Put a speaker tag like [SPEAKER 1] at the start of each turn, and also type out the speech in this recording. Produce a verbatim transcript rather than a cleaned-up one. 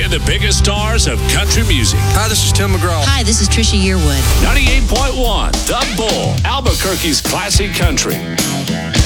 [SPEAKER 1] and the biggest stars of country music.
[SPEAKER 2] Hi, this is Tim McGraw.
[SPEAKER 3] Hi, this is Trisha Yearwood.
[SPEAKER 1] ninety-eight point one, The Bull, Albuquerque's classic country.